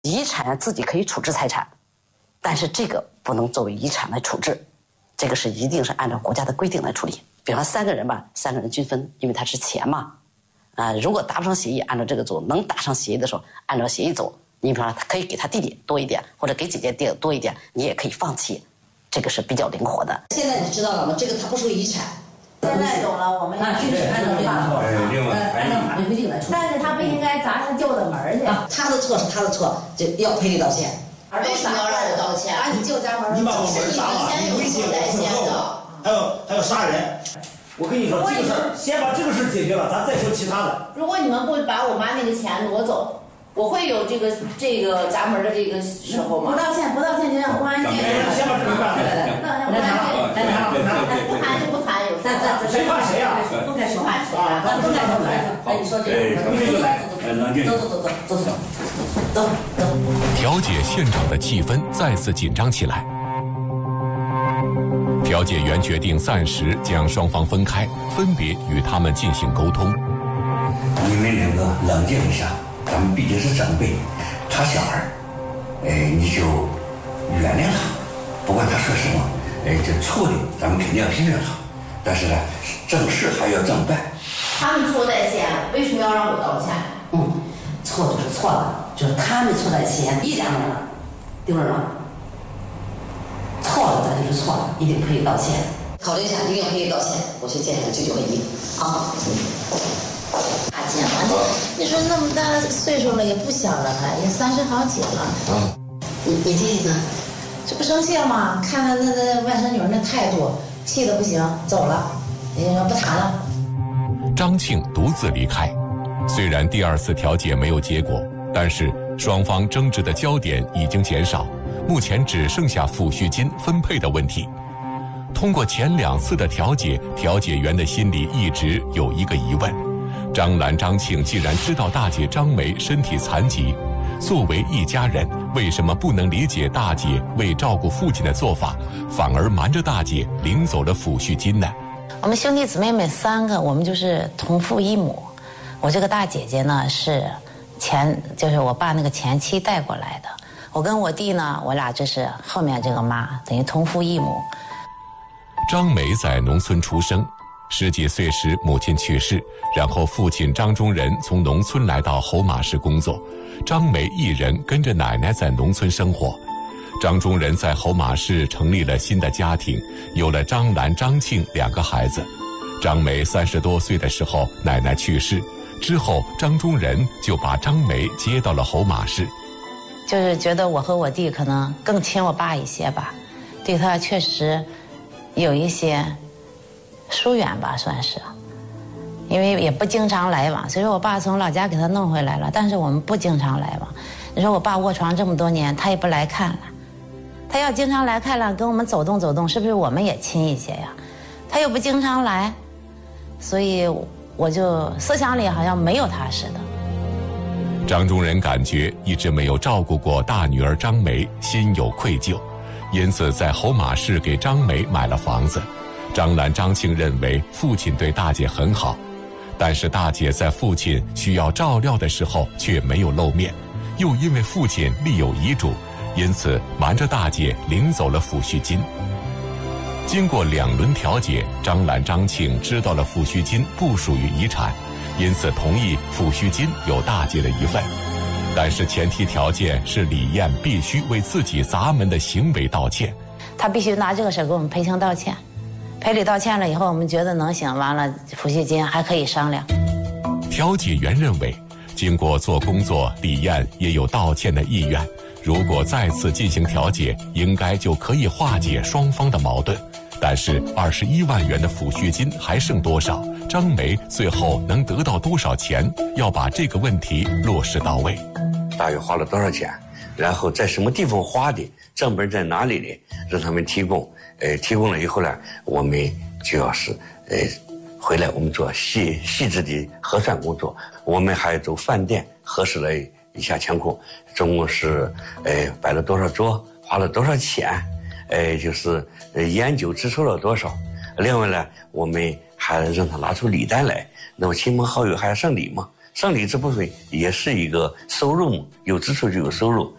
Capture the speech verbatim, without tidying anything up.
遗产自己可以处置财产，但是这个不能作为遗产来处置，这个是一定是按照国家的规定来处理。比方三个人吧，三个人均分，因为它是钱嘛，啊、呃，如果达不上协议，按照这个走；能达上协议的时候，按照协议走。你比方说，他可以给他弟弟多一点，或者给姐姐弟多一点，你也可以放弃，这个是比较灵活的。 现在你知道了吗？这个它不属于遗产。 现在懂了，我们那就是按照法律，按照法律规定来处理。但是他不应该砸他舅的门去。 啊，他的错是他的错，就要赔礼道歉。 为什么要让我道歉？ 把你舅家门， 你把我门砸了， 你威胁我是错的，还有还有杀人。我跟你说，这个事儿先把这个事儿解决了，咱再说其他的。 如果你们不把我妈那个钱挪走。我会有这个这个砸门的这个时候吗？不道歉，不道歉就让公安局。 先把这个办了。 来来来，公安局，来来来，不谈就不谈，有咱咱谁怕谁呀？ 都该说话谁啊？咱都该说来。哎，你说这个，走走走走走走走走。 调解现场的气氛再次紧张起来。调解员决定暂时将双方分开，分别与他们进行沟通。 你们两个冷静一下，咱们毕竟是长辈，他小孩，哎，你就原谅他，不管他说什么，哎，这错的咱们肯定要批评他，但是呢，正事还要正办。 他们错在先，为什么要让我道歉？ 嗯，错就是错了，就是他们错在先，一家人了，丢人了。错了，咱就是错了，一定可以道歉。 考虑一下，一定可以道歉。我去见见舅舅和姨。啊。 大姐嘛，你说那么大岁数了也不小了，还也三十好几了。 啊。你你弟弟呢？ 这不生气了吗？看他那那外甥女儿那态度，气得不行，走了，人家不谈了。 张庆独自离开。虽然第二次调解没有结果，但是双方争执的焦点已经减少。目前只剩下抚恤金分配的问题。通过前两次的调解，调解员的心里一直有一个疑问：张兰、张庆既然知道大姐张梅身体残疾，作为一家人，为什么不能理解大姐为照顾父亲的做法，反而瞒着大姐领走了抚恤金呢？ 我们兄弟姊妹们三个，我们就是同父异母。我这个大姐姐呢，是前就是我爸那个前妻带过来的。我跟我弟呢，我俩这是后面这个妈，等于同父异母。 张梅在农村出生，十几岁时母亲去世，然后父亲张中仁从农村来到侯马市工作，张梅一人跟着奶奶在农村生活。张中仁在侯马市成立了新的家庭，有了张兰、张庆两个孩子。张梅三十多岁的时候，奶奶去世之后，张中仁就把张梅接到了侯马市。 就是觉得我和我弟可能更亲我爸一些吧，对他确实有一些疏远吧，算是，因为也不经常来往。所以说我爸从老家给他弄回来了，但是我们不经常来往。你说我爸卧床这么多年，他也不来看了，他要经常来看了，跟我们走动走动，是不是我们也亲一些呀？他又不经常来，所以我就思想里好像没有他似的。 张中仁感觉一直没有照顾过大女儿张梅，心有愧疚，因此在侯马市给张梅买了房子。张兰、张庆认为父亲对大姐很好，但是大姐在父亲需要照料的时候却没有露面，又因为父亲立有遗嘱，因此瞒着大姐领走了抚恤金。经过两轮调解，张兰、张庆知道了抚恤金不属于遗产，因此同意抚恤金有大姐的一份，但是前提条件是李艳必须为自己砸门的行为道歉。 他必须拿这个事给我们赔情道歉，赔礼道歉了以后，我们觉得能行，完了抚恤金还可以商量。 调解员认为，经过做工作，李艳也有道歉的意愿，如果再次进行调解，应该就可以化解双方的矛盾。但是二十一万元的抚恤金还剩多少？张梅最后能得到多少钱？要把这个问题落实到位。 大约花了多少钱？然后在什么地方花的？账本在哪里呢？让他们提供。呃，提供了以后呢，我们就要是呃回来我们做细细致的核算工作。我们还走饭店核实了一下情况，总共是呃摆了多少桌，花了多少钱。呃，就是呃烟酒支出了多少？另外呢，我们还让他拿出礼单来，那么亲朋好友还要送礼嘛？ 上理智部分也是一个收入嘛，有支出就有收入。